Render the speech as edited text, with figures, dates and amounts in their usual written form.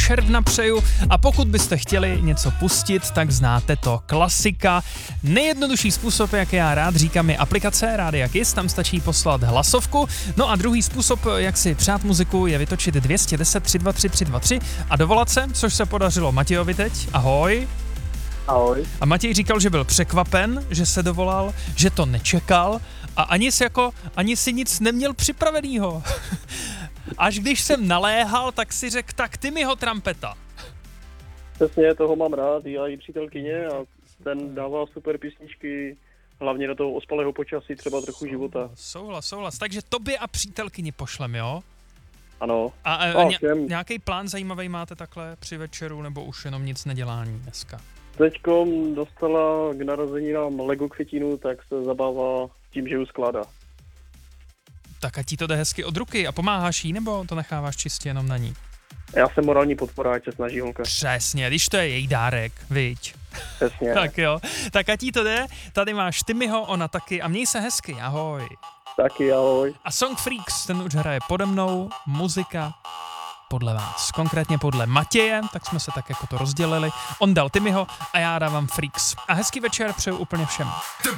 června přeju a pokud byste chtěli něco pustit, tak znáte to. Klasika. Nejjednodušší způsob, jak já rád říkám, je aplikace Rádia Kiss, tam stačí poslat hlasovku. No a druhý způsob, jak si přát muziku, je vytočit 210 323 323 a dovolat se, což se podařilo Matějovi teď. Ahoj. Ahoj. A Matěj říkal, že byl překvapen, že se dovolal, že to nečekal a ani si nic neměl připravenýho. Až když jsem naléhal, tak si řekl, tak ty mi ho trampeta. Přesně, toho mám rád, já i přítelkyně a ten dává super písničky, hlavně do toho ospalého počasí, třeba trochu života. Souhlas. Takže tobě a přítelkyni pošlem, jo? Ano. A nějaký plán zajímavý máte takhle při večeru, nebo už jenom nic nedělání dneska? Teďkom dostala k narozeninám Lego květinu, tak se zabává tím, že ji skládá. Tak a ti to jde hezky od ruky a pomáháš jí, nebo to necháváš čistě jenom na ní? Já jsem morální podpora, ať se snaží holka. Přesně, když to je její dárek, viď? Přesně. Tak jo, tak a ti to jde, tady máš Timmyho, ona taky a měj se hezky, ahoj. Taky ahoj. A Song Freaks, ten už hraje pode mnou, muzika podle vás, konkrétně podle Matěje, tak jsme se tak jako to rozdělili. On dal Timmyho a já dávám Freaks. A hezký večer přeju úplně všem.